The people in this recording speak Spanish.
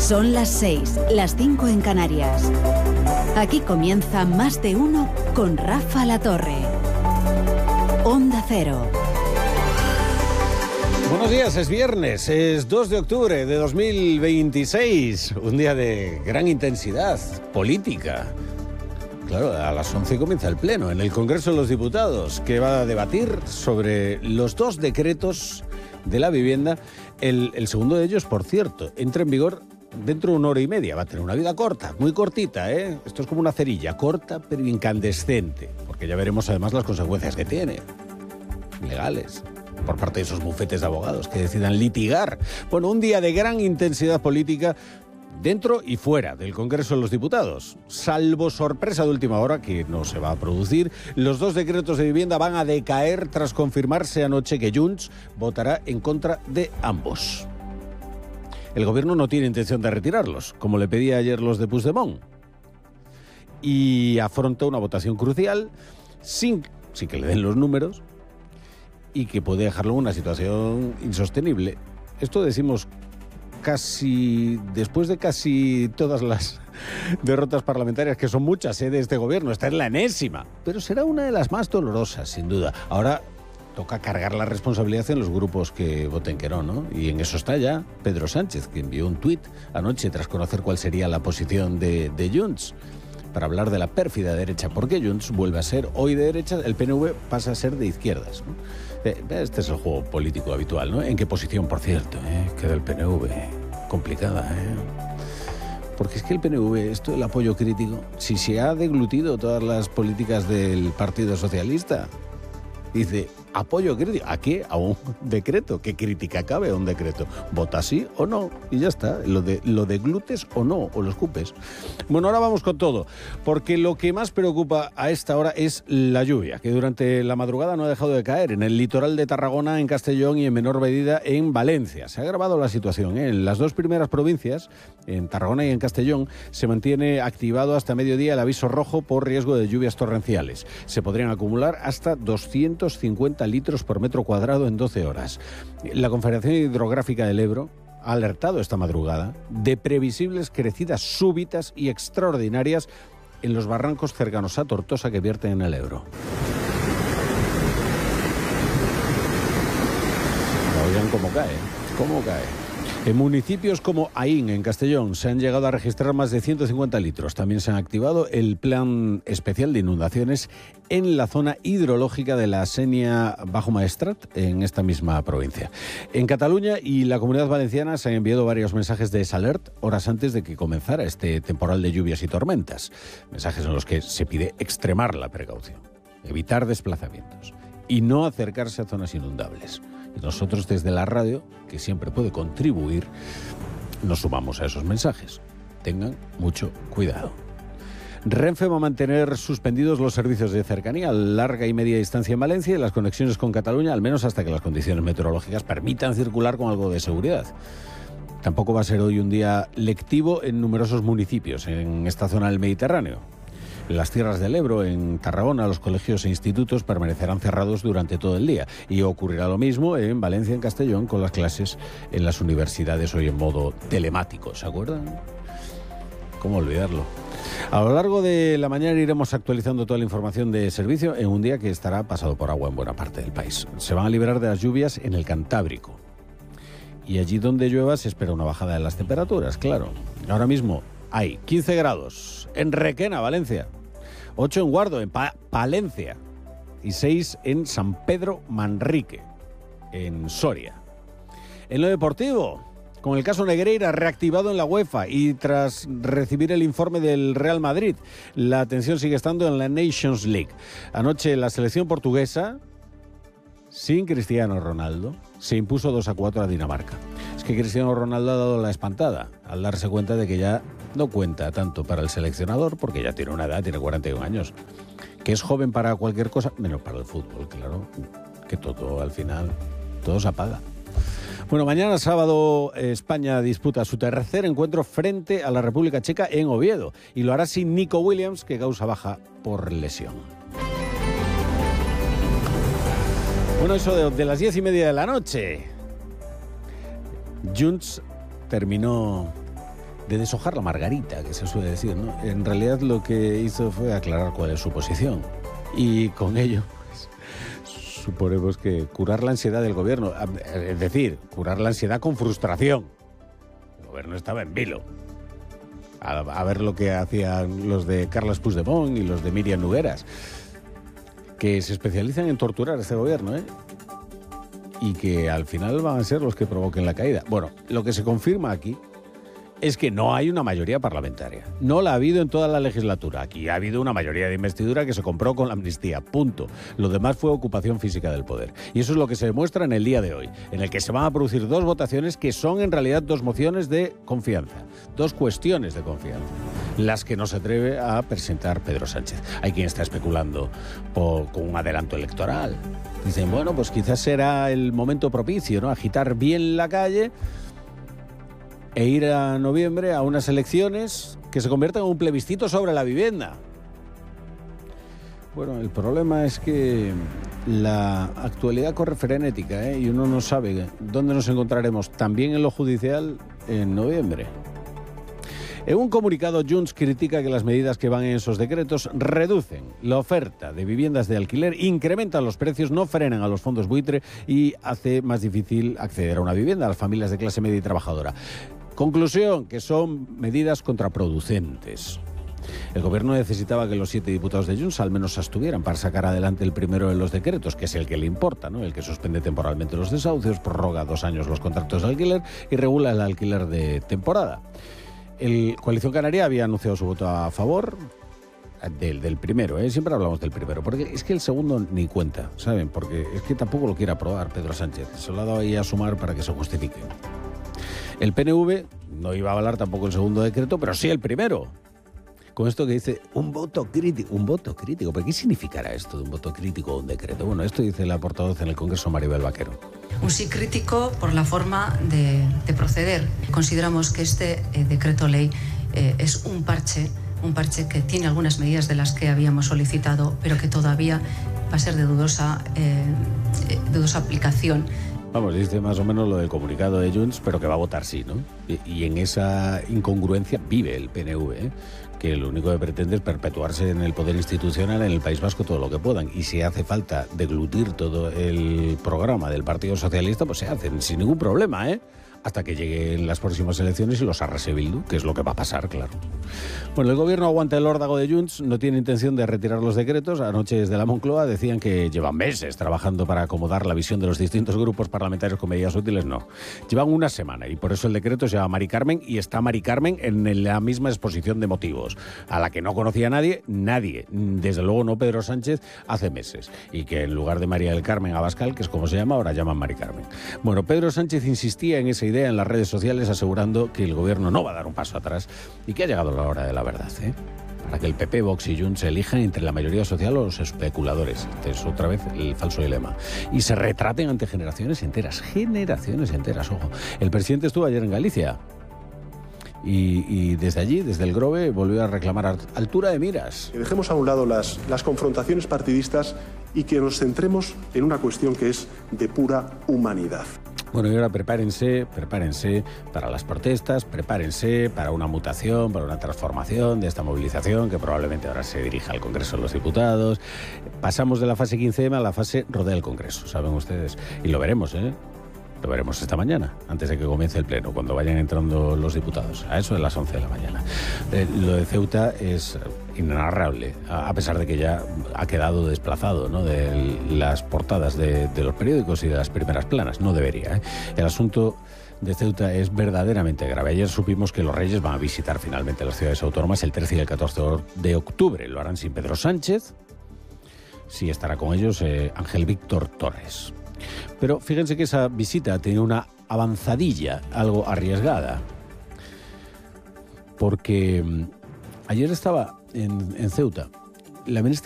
Son las 6, las 5 en Canarias. Aquí comienza Más de Uno con Rafa La Torre. Onda Cero. Buenos días, es viernes, es 2 de octubre de 2026, un día de gran intensidad política. Claro, a las 11 comienza el pleno en el Congreso de los Diputados, que va a debatir sobre los 2 decretos de la vivienda. El segundo de ellos, por cierto, entra en vigor dentro de 1 hora y media. Va a tener una vida corta, muy cortita, ¿eh? Esto es como una cerilla, corta pero incandescente, porque ya veremos además las consecuencias que tiene, legales, por parte de esos bufetes de abogados que decidan litigar. Bueno, un día de gran intensidad política dentro y fuera del Congreso de los Diputados. Salvo sorpresa de última hora, que no se va a producir, los 2 decretos de vivienda van a decaer tras confirmarse anoche que Junts votará en contra de ambos. El gobierno no tiene intención de retirarlos, como le pedía ayer los de Puigdemont, y afronta una votación crucial sin que le den los números y que puede dejarlo en una situación insostenible. Esto decimos después de casi todas las derrotas parlamentarias, que son muchas, de este gobierno. Esta es la enésima, pero será una de las más dolorosas, sin duda. Ahora toca cargar la responsabilidad en los grupos que voten que no, y en eso está ya Pedro Sánchez, que envió un tuit anoche tras conocer cuál sería la posición de Junts, para hablar de la pérfida derecha, porque Junts vuelve a ser hoy de derecha, el PNV pasa a ser de izquierdas, ¿no? Este es el juego político habitual, ¿no? ¿En qué posición, por cierto, queda el PNV? Complicada, Porque es que el PNV, esto del apoyo crítico, si se ha deglutido todas las políticas del Partido Socialista, dice, apoyo crítico, ¿a qué? A un decreto. ¿Qué crítica cabe a un decreto? Vota sí o no, y ya está. Lo deglutes o no, o lo escupes. Bueno, ahora vamos con todo, porque lo que más preocupa a esta hora es la lluvia, que durante la madrugada no ha dejado de caer en el litoral de Tarragona, en Castellón y en menor medida en Valencia. Se ha agravado la situación, En las 2 primeras provincias, en Tarragona y en Castellón, se mantiene activado hasta mediodía el aviso rojo por riesgo de lluvias torrenciales. Se podrían acumular hasta 250 litros por metro cuadrado en 12 horas. La Confederación Hidrográfica del Ebro ha alertado esta madrugada de previsibles crecidas súbitas y extraordinarias en los barrancos cercanos a Tortosa que vierten en el Ebro. Oigan cómo cae. En municipios como Aín, en Castellón, se han llegado a registrar más de 150 litros. También se han activado el plan especial de inundaciones en la zona hidrológica de la Sénia Bajo Maestrat, en esta misma provincia. En Cataluña y la Comunidad Valenciana se han enviado varios mensajes de desalert horas antes de que comenzara este temporal de lluvias y tormentas. Mensajes en los que se pide extremar la precaución, evitar desplazamientos y no acercarse a zonas inundables. Y nosotros desde la radio, que siempre puede contribuir, nos sumamos a esos mensajes. Tengan mucho cuidado. Renfe va a mantener suspendidos los servicios de cercanía a larga y media distancia en Valencia y las conexiones con Cataluña, al menos hasta que las condiciones meteorológicas permitan circular con algo de seguridad. Tampoco va a ser hoy un día lectivo en numerosos municipios en esta zona del Mediterráneo. En las tierras del Ebro, en Tarragona, los colegios e institutos permanecerán cerrados durante todo el día. Y ocurrirá lo mismo en Valencia, en Castellón, con las clases en las universidades hoy en modo telemático. ¿Se acuerdan? ¿Cómo olvidarlo? A lo largo de la mañana iremos actualizando toda la información de servicio en un día que estará pasado por agua en buena parte del país. Se van a liberar de las lluvias en el Cantábrico. Y allí donde llueva se espera una bajada de las temperaturas, claro. Ahora mismo hay 15 grados en Requena, Valencia, 8 en Guardo, en Palencia, y 6 en San Pedro Manrique, en Soria. En lo deportivo, con el caso Negreira reactivado en la UEFA y tras recibir el informe del Real Madrid, la atención sigue estando en la Nations League. Anoche la selección portuguesa, sin Cristiano Ronaldo, se impuso 2-4 a Dinamarca. Es que Cristiano Ronaldo ha dado la espantada al darse cuenta de que ya no cuenta tanto para el seleccionador, porque ya tiene una edad, tiene 41 años, que es joven para cualquier cosa, menos para el fútbol, claro, que todo al final, todo se apaga. Bueno, mañana sábado España disputa su tercer encuentro frente a la República Checa en Oviedo y lo hará sin Nico Williams, que causa baja por lesión. Bueno, eso de las 10:30 de la noche. Junts terminó de deshojar la margarita, que se suele decir, ¿no? En realidad lo que hizo fue aclarar cuál es su posición. Y con ello, pues, suponemos que curar la ansiedad del gobierno. Es decir, curar la ansiedad con frustración. El gobierno estaba en vilo. A ver lo que hacían los de Carles Puigdemont y los de Míriam Nogueras, que se especializan en torturar a este gobierno, ¿eh? Y que al final van a ser los que provoquen la caída. Bueno, lo que se confirma aquí es que no hay una mayoría parlamentaria. No la ha habido en toda la legislatura. Aquí ha habido una mayoría de investidura que se compró con la amnistía, punto. Lo demás fue ocupación física del poder. Y eso es lo que se demuestra en el día de hoy, en el que se van a producir dos votaciones que son en realidad dos mociones de confianza, dos cuestiones de confianza, las que no se atreve a presentar Pedro Sánchez. Hay quien está especulando con un adelanto electoral. Dicen, bueno, pues quizás será el momento propicio, ¿no? Agitar bien la calle e ir a noviembre a unas elecciones que se conviertan en un plebiscito sobre la vivienda. Bueno, el problema es que la actualidad corre frenética, ¿eh? Y uno no sabe dónde nos encontraremos, también en lo judicial, en noviembre. En un comunicado, Junts critica que las medidas que van en esos decretos reducen la oferta de viviendas de alquiler, incrementan los precios, no frenan a los fondos buitre y hace más difícil acceder a una vivienda a las familias de clase media y trabajadora. Conclusión, que son medidas contraproducentes. El gobierno necesitaba que los 7 diputados de Junts al menos se abstuvieran para sacar adelante el primero de los decretos, que es el que le importa, ¿no? El que suspende temporalmente los desahucios, prorroga 2 años los contratos de alquiler y regula el alquiler de temporada. El Coalición Canaria había anunciado su voto a favor del primero, ¿eh? Siempre hablamos del primero, porque es que el segundo ni cuenta, ¿saben? Porque es que tampoco lo quiere aprobar Pedro Sánchez. Se lo ha dado ahí a Sumar para que se justifique. El PNV no iba a avalar tampoco el segundo decreto, pero sí el primero. Con esto que dice un voto crítico. ¿Un voto crítico? ¿Pero qué significará esto de un voto crítico o un decreto? Bueno, esto dice la portavoz en el Congreso, Maribel Vaquero. Un sí crítico por la forma de proceder. Consideramos que este decreto ley es un parche que tiene algunas medidas de las que habíamos solicitado, pero que todavía va a ser de dudosa aplicación. Vamos, dice más o menos lo del comunicado de Junts, pero que va a votar sí, ¿no? Y en esa incongruencia vive el PNV, ¿eh? Que lo único que pretende es perpetuarse en el poder institucional en el País Vasco todo lo que puedan. Y si hace falta deglutir todo el programa del Partido Socialista, pues se hacen sin ningún problema, ¿eh? Hasta que lleguen las próximas elecciones y los arrase Bildu, que es lo que va a pasar, claro. Bueno, el gobierno aguanta el órdago de Junts, no tiene intención de retirar los decretos. Anoche desde la Moncloa decían que llevan meses trabajando para acomodar la visión de los distintos grupos parlamentarios con medidas útiles. No, llevan una semana y por eso el decreto se llama Mari Carmen y está Mari Carmen en la misma exposición de motivos, a la que no conocía nadie, desde luego no Pedro Sánchez, hace meses. Y que en lugar de María del Carmen Abascal, que es como se llama, ahora llaman Mari Carmen. Bueno, Pedro Sánchez insistía en esa idea en las redes sociales, asegurando que el gobierno no va a dar un paso atrás y que ha llegado la hora de la verdad, ¿eh? Para que el PP, Vox y Junts se elijan entre la mayoría social o los especuladores. Este es otra vez el falso dilema. Y se retraten ante generaciones enteras, ojo. El presidente estuvo ayer en Galicia y desde allí, desde el Grove, volvió a reclamar altura de miras. Que dejemos a un lado las confrontaciones partidistas y que nos centremos en una cuestión que es de pura humanidad. Bueno, y ahora prepárense para las protestas, prepárense para una mutación, para una transformación de esta movilización que probablemente ahora se dirija al Congreso de los Diputados. Pasamos de la fase 15M a la fase rodea del Congreso, saben ustedes. Y lo veremos, ¿eh? Lo veremos esta mañana, antes de que comience el pleno, cuando vayan entrando los diputados. A eso de las 11 de la mañana. Lo de Ceuta es inenarrable, a pesar de que ya ha quedado desplazado, ¿no?, de las portadas de los periódicos y de las primeras planas. No debería, ¿eh? El asunto de Ceuta es verdaderamente grave. Ayer supimos que los Reyes van a visitar finalmente las ciudades autónomas el 13 y el 14 de octubre. Lo harán sin Pedro Sánchez. Sí estará con ellos Ángel Víctor Torres. Pero fíjense que esa visita tiene una avanzadilla algo arriesgada, porque ayer estaba en Ceuta la ministra